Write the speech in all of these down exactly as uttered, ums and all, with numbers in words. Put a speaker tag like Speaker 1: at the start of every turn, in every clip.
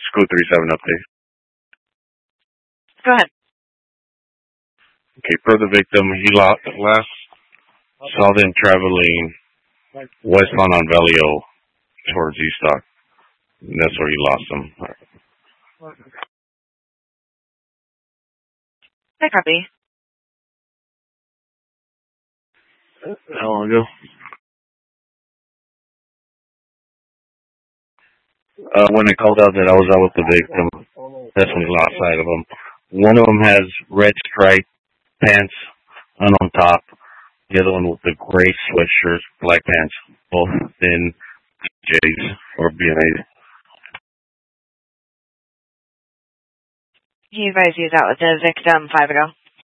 Speaker 1: School three seven update.
Speaker 2: Go ahead.
Speaker 1: Okay, per the victim, he lost, last saw them traveling westbound on Vallejo towards Eastock. And that's where he lost them.
Speaker 2: I copy.
Speaker 1: How long ago? Uh, when I called out that I was out with the victim, that's when he lost sight of them. One of them has red striped pants and on top. The other one with the gray sweatshirt, black pants, both in J's or B and A.
Speaker 2: You guys used out with the victim five ago.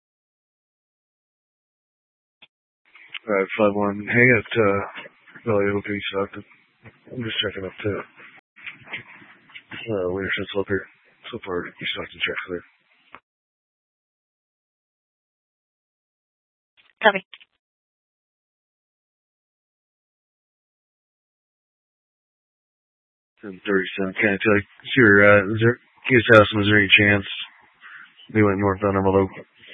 Speaker 1: Alright, five one. Hang at uh, Vallejo to Eastock. I'm just checking up too. Uh, leadership slope here. So far, Eastock and check clear.
Speaker 2: Copy.
Speaker 1: ten thirty-seven. Can I tell you? Sure, uh, is there, can you just ask them, is there any chance they went northbound Armaldo?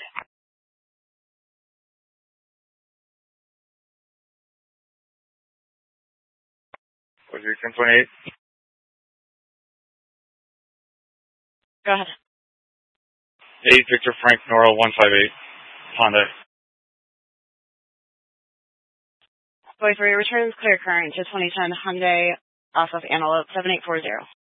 Speaker 1: Was your ten twenty-eight?
Speaker 2: Go ahead.
Speaker 3: eight Victor Frank Nora one five eight. Honda.
Speaker 2: Boy, for your returns clear current to twenty ten Hyundai off of Antelope seven eight four zero.